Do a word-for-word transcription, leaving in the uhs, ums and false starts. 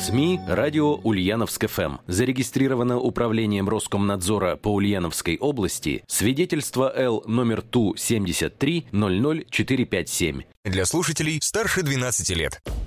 СМИ «Радио Ульяновск-ФМ». Зарегистрировано Управлением Роскомнадзора по Ульяновской области свидетельство Л номер Ту семьдесят три ноль ноль четыре пять семь. Для слушателей старше двенадцати лет.